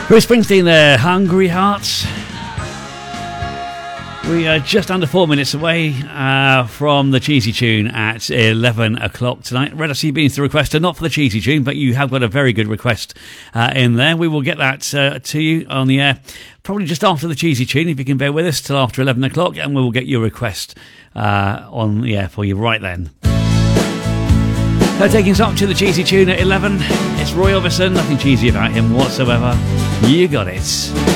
Bruce Springsteen there, Hungry Hearts. We are just under 4 minutes away from the cheesy tune at 11 o'clock tonight. Red FC beans the requester, not for the cheesy tune, but you have got a very good request in there. We will get that to you on the air probably just after the cheesy tune, if you can bear with us till after 11 o'clock, and we will get your request on the air for you right then. Taking us up to the cheesy tune at 11, it's Roy Orbison. Nothing cheesy about him whatsoever. You got it.